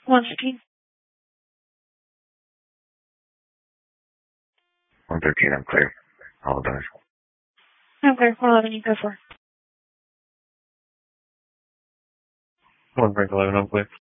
115. 113, I'm clear. All done. I'm clear. 111, you go for. 1 Frank 11, I'm clear.